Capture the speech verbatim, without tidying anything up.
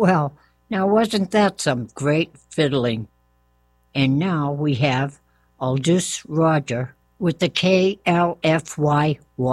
Well, now wasn't that some great fiddling? And now we have Aldous Roger with the K L F Y